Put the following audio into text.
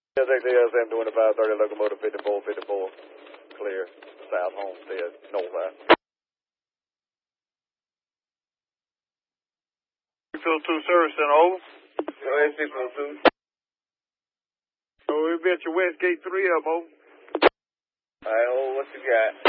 XXL 72530, locomotive 5454, clear, South Homestead, northbound. 602 service center, over. Go ahead, 602. So we'll be at your Westgate 3 up, over. Alright, what you got?